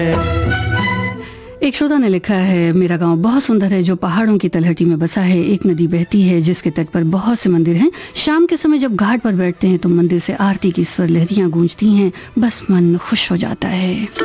एक श्रोता ने लिखा है, मेरा गांव बहुत सुंदर है जो पहाड़ों की तलहटी में बसा है। एक नदी बहती है जिसके तट पर बहुत से मंदिर हैं। शाम के समय जब घाट पर बैठते हैं तो मंदिर से आरती की स्वर लहरियां गूंजती हैं, बस मन खुश हो जाता है।